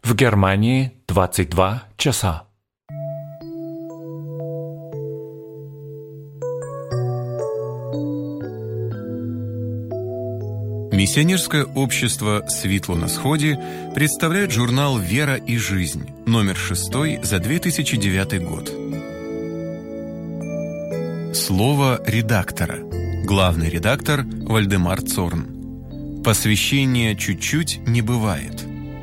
В Германии 22 часа. Миссионерское общество «Светло на сходе» представляет журнал «Вера и жизнь», номер 6 за 2009 год. Слово редактора. Главный редактор Вальдемар Цорн. Посвящения чуть-чуть не бывает.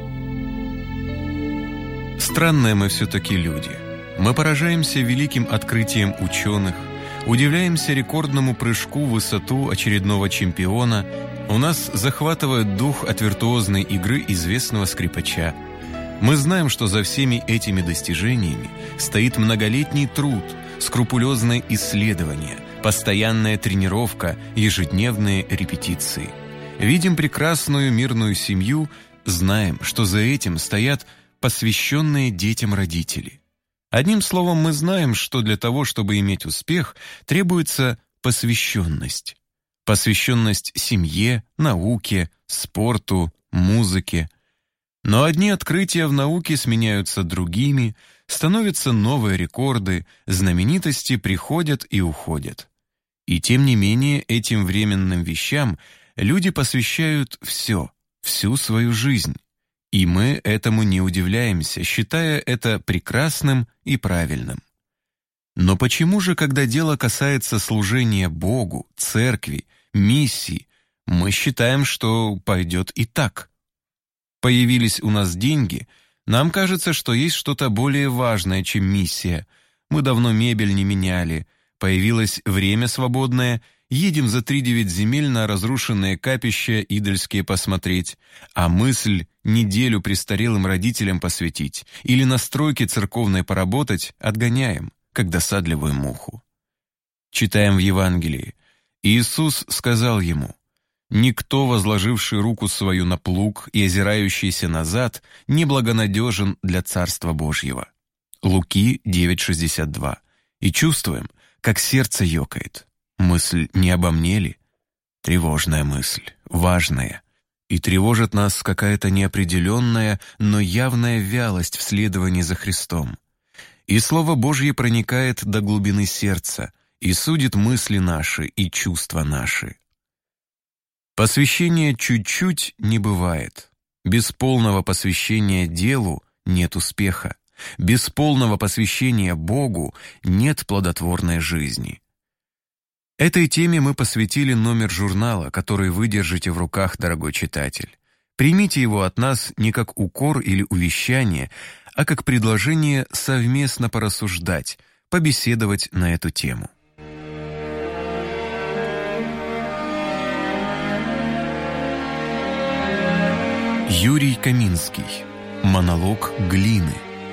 Странные мы все-таки люди. Мы поражаемся великим открытием ученых, удивляемся рекордному прыжку в высоту очередного чемпиона. У нас захватывает дух от виртуозной игры известного скрипача. Мы знаем, что за всеми этими достижениями стоит многолетний труд, скрупулезное исследование, постоянная тренировка, ежедневные репетиции. Видим прекрасную мирную семью, знаем, что за этим стоят посвященные детям родители. Одним словом, мы знаем, что для того, чтобы иметь успех, требуется посвященность. Посвященность семье, науке, спорту, музыке. Но одни открытия в науке сменяются другими, становятся новые рекорды, знаменитости приходят и уходят. И тем не менее этим временным вещам люди посвящают все, всю свою жизнь. И мы этому не удивляемся, считая это прекрасным и правильным. Но почему же, когда дело касается служения Богу, церкви, миссии, мы считаем, что пойдет и так? Появились у нас деньги, нам кажется, что есть что-то более важное, чем миссия. Мы давно мебель не меняли, появилось время свободное, едем за 3-9 земель на разрушенные капища идольские посмотреть, а мысль неделю престарелым родителям посвятить или на стройке церковной поработать отгоняем, как досадливую муху. Читаем в Евангелии. Иисус сказал ему: «Никто, возложивший руку свою на плуг и озирающийся назад, неблагонадежен для Царства Божьего». Луки 9:62. И чувствуем, как сердце ёкает. Мысль не обо мне ли? Тревожная мысль, важная. И тревожит нас какая-то неопределенная, но явная вялость в следовании за Христом. И Слово Божье проникает до глубины сердца и судит мысли наши и чувства наши. Посвящения чуть-чуть не бывает. Без полного посвящения делу нет успеха. Без полного посвящения Богу нет плодотворной жизни. Этой теме мы посвятили номер журнала, который вы держите в руках, дорогой читатель. Примите его от нас не как укор или увещание, а как предложение совместно порассуждать, побеседовать на эту тему. Юрий Каминский. Монолог глины.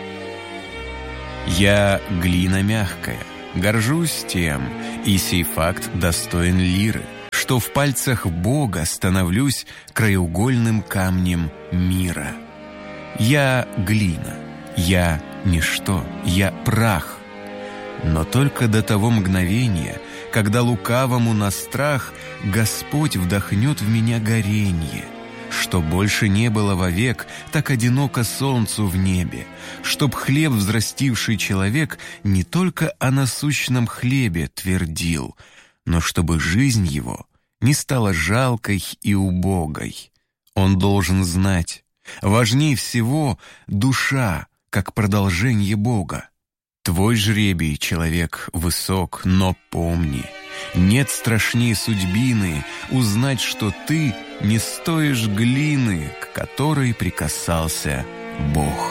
«Я глина мягкая, горжусь тем, и сей факт достоин лиры, что в пальцах Бога становлюсь краеугольным камнем мира. Я глина, я ничто, я прах. Но только до того мгновения, когда лукавому на страх Господь вдохнет в меня горенье, что больше не было вовек так одиноко солнцу в небе, чтоб хлеб взрастивший человек не только о насущном хлебе твердил, но чтобы жизнь его не стала жалкой и убогой. Он должен знать, важнее всего душа, как продолжение Бога. Твой жребий, человек, высок, но помни, нет страшнее судьбины узнать, что ты не стоишь глины, к которой прикасался Бог».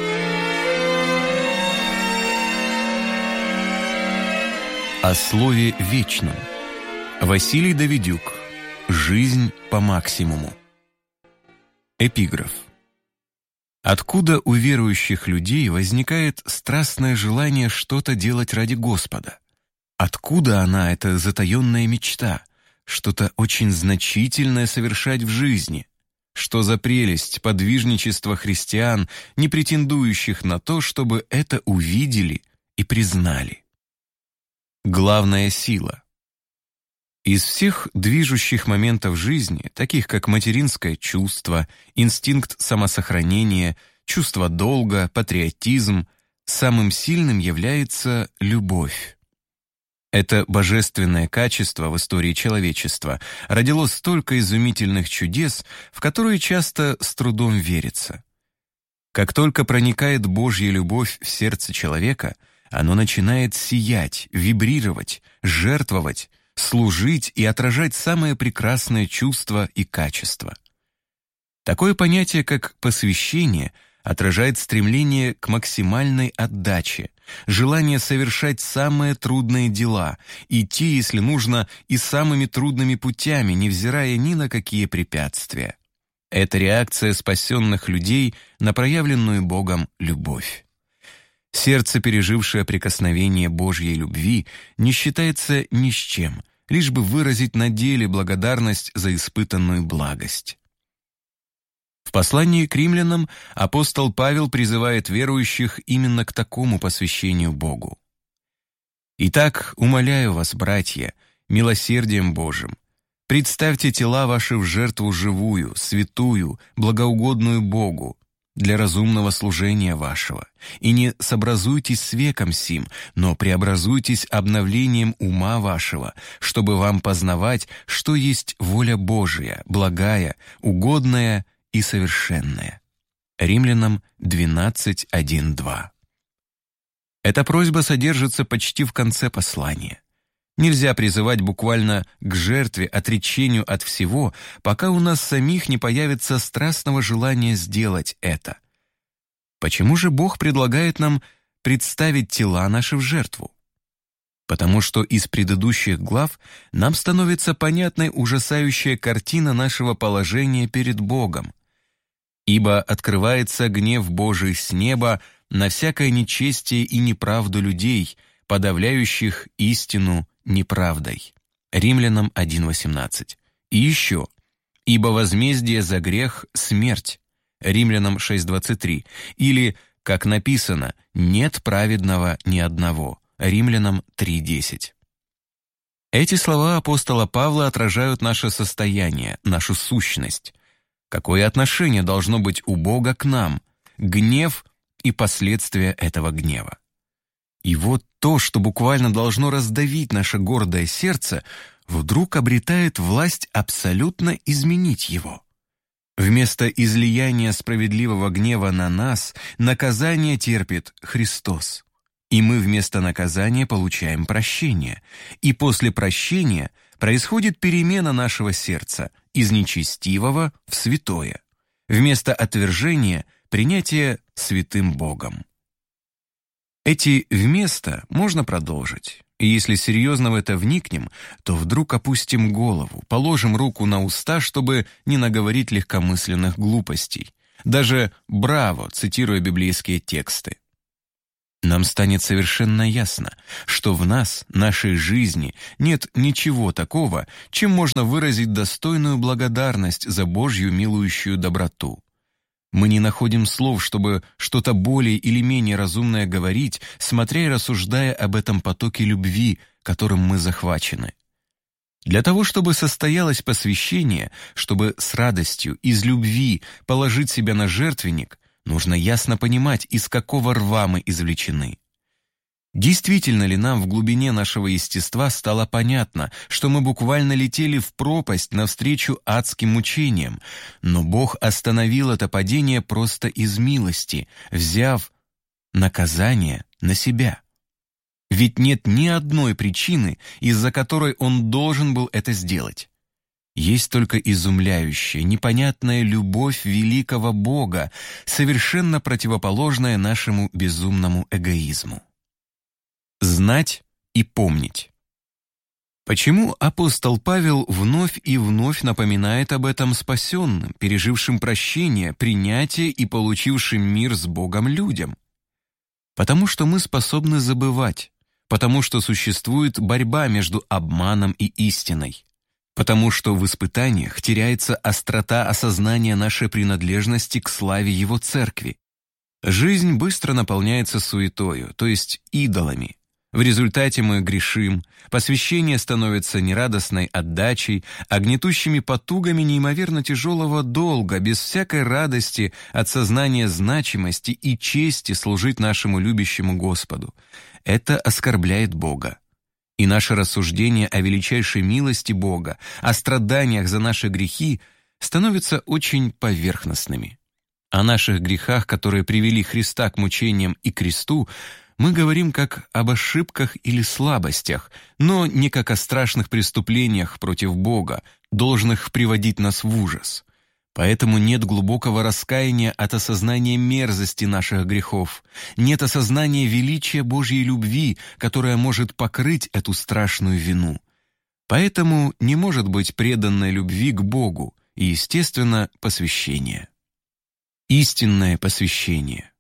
О слове вечном. Василий Давидюк. Жизнь по максимуму. Эпиграф. Откуда у верующих людей возникает страстное желание что-то делать ради Господа? Откуда она, эта затаенная мечта, что-то очень значительное совершать в жизни? Что за прелесть подвижничества христиан, не претендующих на то, чтобы это увидели и признали? Главная сила. Из всех движущих моментов жизни, таких как материнское чувство, инстинкт самосохранения, чувство долга, патриотизм. Самым сильным является любовь. Это божественное качество в истории человечества родило столько изумительных чудес, в которые часто с трудом верится. Как только проникает Божья любовь в сердце человека, оно начинает сиять, вибрировать, жертвовать, служить и отражать самые прекрасные чувства и качества. Такое понятие, как посвящение, отражает стремление к максимальной отдаче, желание совершать самые трудные дела, идти, если нужно, и самыми трудными путями, невзирая ни на какие препятствия. Это реакция спасенных людей на проявленную Богом любовь. Сердце, пережившее прикосновение Божьей любви, не считается ни с чем, лишь бы выразить на деле благодарность за испытанную благость. В послании к римлянам апостол Павел призывает верующих именно к такому посвящению Богу. «Итак, умоляю вас, братья, милосердием Божиим, представьте тела ваши в жертву живую, святую, благоугодную Богу, для разумного служения вашего, и не сообразуйтесь с веком сим, но преобразуйтесь обновлением ума вашего, чтобы вам познавать, что есть воля Божия, благая, угодная и совершенное». Римлянам 12:1-2. Эта просьба содержится почти в конце послания. Нельзя призывать буквально к жертве, отречению от всего, пока у нас самих не появится страстного желания сделать это. Почему же Бог предлагает нам представить тела наши в жертву? Потому что из предыдущих глав нам становится понятной ужасающая картина нашего положения перед Богом. «Ибо открывается гнев Божий с неба на всякое нечестие и неправду людей, подавляющих истину неправдой». Римлянам 1:18. И еще: «Ибо возмездие за грех — смерть». Римлянам 6:23. Или, как написано, «нет праведного ни одного». Римлянам 3:10. Эти слова апостола Павла отражают наше состояние, нашу сущность. Какое отношение должно быть у Бога к нам, гнев и последствия этого гнева. И вот то, что буквально должно раздавить наше гордое сердце, вдруг обретает власть абсолютно изменить его. Вместо излияния справедливого гнева на нас, наказание терпит Христос. И мы вместо наказания получаем прощение. И после прощения происходит перемена нашего сердца из нечестивого в святое. Вместо отвержения — принятие святым Богом. Эти «вместо» можно продолжить. И если серьезно в это вникнем, то вдруг опустим голову, положим руку на уста, чтобы не наговорить легкомысленных глупостей. Даже «браво», цитируя библейские тексты. Нам станет совершенно ясно, что в нас, нашей жизни, нет ничего такого, чем можно выразить достойную благодарность за Божью милующую доброту. Мы не находим слов, чтобы что-то более или менее разумное говорить, смотря и рассуждая об этом потоке любви, которым мы захвачены. Для того, чтобы состоялось посвящение, чтобы с радостью, из любви положить себя на жертвенник, нужно ясно понимать, из какого рва мы извлечены. Действительно ли нам в глубине нашего естества стало понятно, что мы буквально летели в пропасть навстречу адским мучениям, но Бог остановил это падение просто из милости, взяв наказание на себя? Ведь нет ни одной причины, из-за которой Он должен был это сделать. Есть только изумляющая, непонятная любовь великого Бога, совершенно противоположная нашему безумному эгоизму. Знать и помнить. Почему апостол Павел вновь и вновь напоминает об этом спасенным, пережившим прощение, принятие и получившим мир с Богом людям? Потому что мы способны забывать, потому что существует борьба между обманом и истиной, потому что в испытаниях теряется острота осознания нашей принадлежности к славе Его Церкви. Жизнь быстро наполняется суетою, то есть идолами. В результате мы грешим, посвящение становится нерадостной отдачей, а гнетущими потугами неимоверно тяжелого долга, без всякой радости от сознания значимости и чести служить нашему любящему Господу. Это оскорбляет Бога. И наше рассуждение о величайшей милости Бога, о страданиях за наши грехи становятся очень поверхностными. О наших грехах, которые привели Христа к мучениям и кресту, мы говорим как об ошибках или слабостях, но не как о страшных преступлениях против Бога, должных приводить нас в ужас. Поэтому нет глубокого раскаяния от осознания мерзости наших грехов, нет осознания величия Божьей любви, которая может покрыть эту страшную вину. Поэтому не может быть преданной любви к Богу и, естественно, посвящения. Истинное посвящение.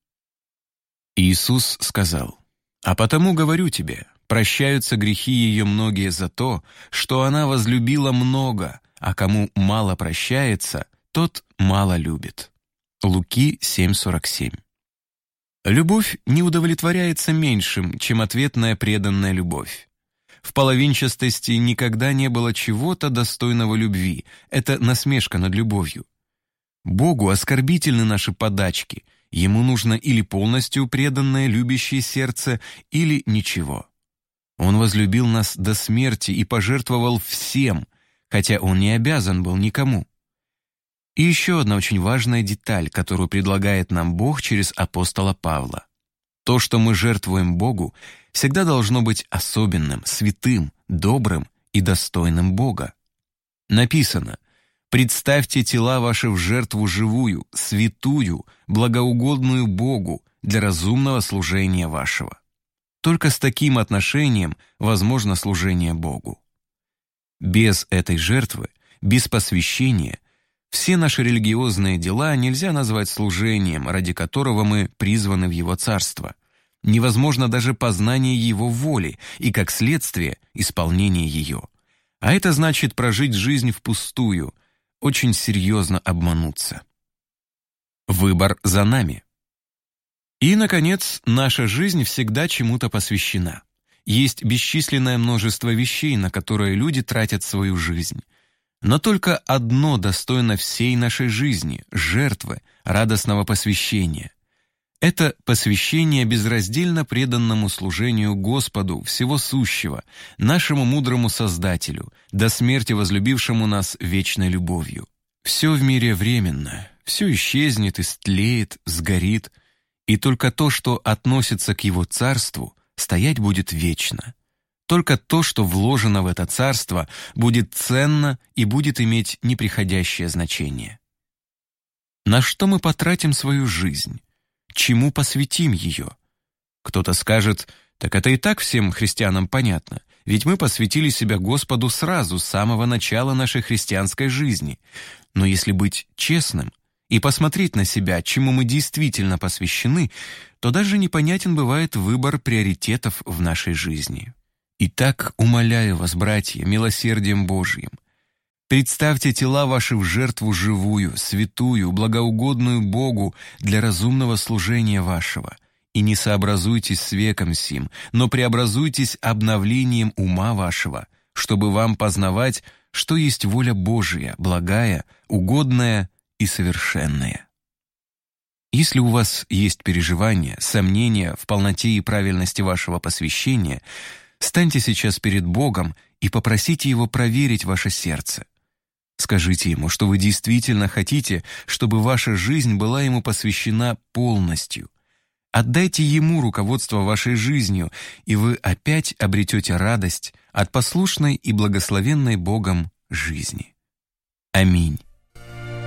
Иисус сказал: «А потому говорю тебе, прощаются грехи ее многие за то, что она возлюбила много, а кому мало прощается, тот мало любит». Луки 7:47. Любовь не удовлетворяется меньшим, чем ответная преданная любовь. В половинчатости никогда не было чего-то достойного любви, это насмешка над любовью. Богу оскорбительны наши подачки, Ему нужно или полностью преданное любящее сердце, или ничего. Он возлюбил нас до смерти и пожертвовал всем, хотя Он не обязан был никому. И еще одна очень важная деталь, которую предлагает нам Бог через апостола Павла. То, что мы жертвуем Богу, всегда должно быть особенным, святым, добрым и достойным Бога. Написано: «Представьте тела ваши в жертву живую, святую, благоугодную Богу для разумного служения вашего». Только с таким отношением возможно служение Богу. Без этой жертвы, без посвящения, все наши религиозные дела нельзя назвать служением, ради которого мы призваны в Его Царство. Невозможно даже познание Его воли и, как следствие, исполнение ее. А это значит прожить жизнь впустую, очень серьезно обмануться. Выбор за нами. И, наконец, наша жизнь всегда чему-то посвящена. Есть бесчисленное множество вещей, на которые люди тратят свою жизнь. Но только одно достойно всей нашей жизни – жертвы, радостного посвящения. Это посвящение безраздельно преданному служению Господу всего сущего, нашему мудрому Создателю, до смерти возлюбившему нас вечной любовью. Все в мире временно, все исчезнет, истлеет, сгорит, и только то, что относится к Его Царству, стоять будет вечно. Только то, что вложено в это Царство, будет ценно и будет иметь неприходящее значение. На что мы потратим свою жизнь? Чему посвятим ее? Кто-то скажет: так это и так всем христианам понятно, ведь мы посвятили себя Господу сразу, с самого начала нашей христианской жизни. Но если быть честным и посмотреть на себя, чему мы действительно посвящены, то даже непонятен бывает выбор приоритетов в нашей жизни. Итак, умоляю вас, братья, милосердием Божьим, представьте тела ваши в жертву живую, святую, благоугодную Богу для разумного служения вашего, и не сообразуйтесь с веком сим, но преобразуйтесь обновлением ума вашего, чтобы вам познавать, что есть воля Божия, благая, угодная и совершенная. Если у вас есть переживания, сомнения в полноте и правильности вашего посвящения, станьте сейчас перед Богом и попросите Его проверить ваше сердце. Скажите Ему, что вы действительно хотите, чтобы ваша жизнь была Ему посвящена полностью. Отдайте Ему руководство вашей жизнью, и вы опять обретете радость от послушной и благословенной Богом жизни. Аминь.